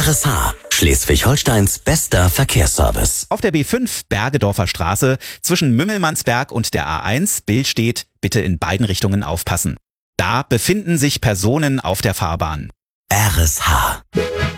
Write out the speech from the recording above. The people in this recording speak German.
RSH, Schleswig-Holsteins bester Verkehrsservice. Auf der B5 Bergedorfer Straße zwischen Mümmelmannsberg und der A1 Bild steht, bitte in beiden Richtungen aufpassen. Da befinden sich Personen auf der Fahrbahn. RSH.